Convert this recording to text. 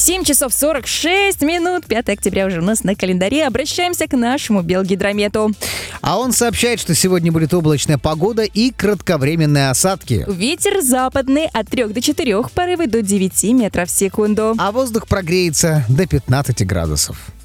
7 часов 46 минут, 5 октября уже у нас на календаре. Обращаемся к нашему Белгидромету. А он сообщает, что сегодня будет облачная погода и кратковременные осадки. Ветер западный от 3 до 4, порывы до 9 метров в секунду. А воздух прогреется до 15 градусов.